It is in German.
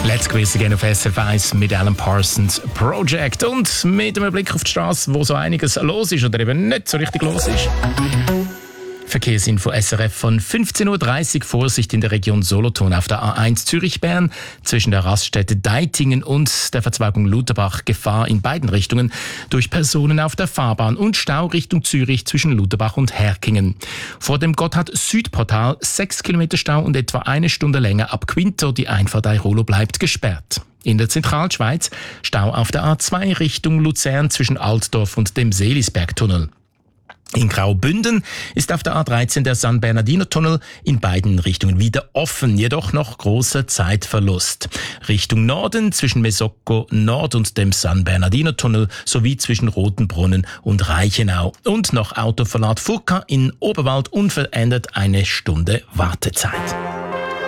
Let's Quiz Again auf SRF 1 mit Alan Parsons Project und mit einem Blick auf die Straße, wo so einiges los ist oder eben nicht so richtig los ist. Verkehrsinfo SRF von 15.30 Uhr. Vorsicht in der Region Solothurn auf der A1 Zürich-Bern zwischen der Raststätte Deitingen und der Verzweigung Lutherbach. Gefahr in beiden Richtungen durch Personen auf der Fahrbahn und Stau Richtung Zürich zwischen Lutherbach und Herkingen. Vor dem Gotthard-Südportal 6 Kilometer Stau und etwa eine Stunde länger ab Quinto. Die Einfahrt Airolo bleibt gesperrt. In der Zentralschweiz Stau auf der A2 Richtung Luzern zwischen Altdorf und dem Seelisbergtunnel. In Graubünden ist auf der A13 der San Bernardino Tunnel in beiden Richtungen wieder offen, jedoch noch großer Zeitverlust. Richtung Norden zwischen Mesocco Nord und dem San Bernardino Tunnel sowie zwischen Rotenbrunnen und Reichenau. Und noch Autoverlad Furka in Oberwald unverändert eine Stunde Wartezeit.